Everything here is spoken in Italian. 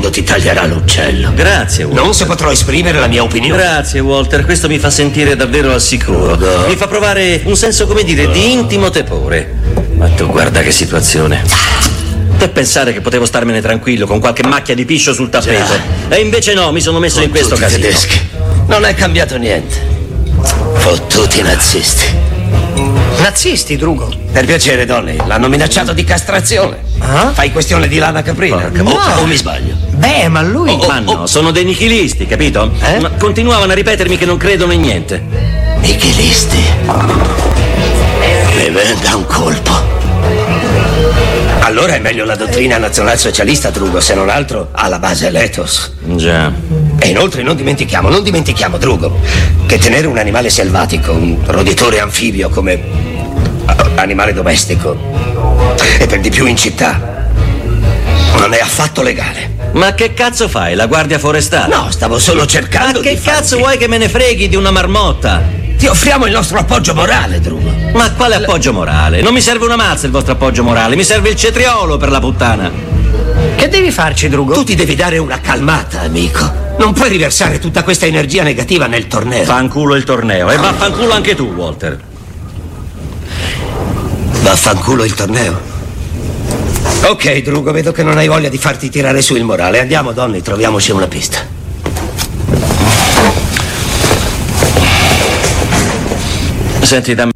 ti taglierà l'uccello. Grazie, Walter. Non se potrò esprimere la mia opinione. Grazie, Walter, questo mi fa sentire davvero al sicuro. Mi fa provare un senso, come dire, di intimo tepore. Ma tu guarda che situazione. Per pensare che potevo starmene tranquillo con qualche macchia di piscio sul tappeto. E invece no, mi sono messo in questo casino. Tedeschi. Non è cambiato niente. Fottuti nazisti. Nazisti, Drugo? Per piacere, Donny, l'hanno minacciato di castrazione. Fai questione di lana caprina? No. O mi sbaglio? Beh, ma lui... Ma no, sono dei nichilisti, capito? Ma continuavano a ripetermi che non credono in niente. Nichilisti. Ne venga un colpo. Allora è meglio la dottrina nazionalsocialista, Drugo, se non altro alla base l'ethos. Già. E inoltre non dimentichiamo, Drugo, che tenere un animale selvatico, un roditore anfibio come animale domestico, e per di più in città, non è affatto legale. Ma che cazzo fai, la guardia forestale? No, stavo solo cercando Ma che di cazzo vuoi che me ne freghi di una marmotta? Ti offriamo il nostro appoggio morale, Drugo. Ma quale appoggio morale? Non mi serve una mazza il vostro appoggio morale, mi serve il cetriolo, per la puttana. Che devi farci, Drugo? Tu ti devi dare una calmata, amico. Non puoi riversare tutta questa energia negativa nel torneo. Fanculo il torneo, e vaffanculo anche tu, Walter. Vaffanculo il torneo. Ok, Drugo, vedo che non hai voglia di farti tirare su il morale. Andiamo, Donny, troviamoci una pista. Senti, dammi